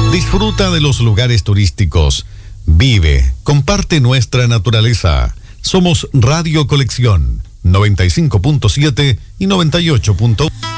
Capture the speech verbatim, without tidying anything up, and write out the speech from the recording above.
Disfruta de los lugares turísticos. Vive, comparte nuestra naturaleza. Somos Radio Colección noventa y cinco punto siete y noventa y ocho punto uno.